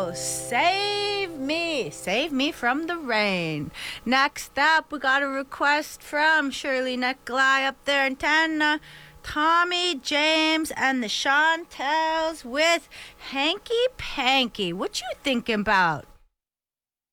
Oh, save me from the rain. Next up, we got a request from Shirley Nicolai up there in Tanna. Tommy James and the Chantels with Hanky Panky. What you thinking about?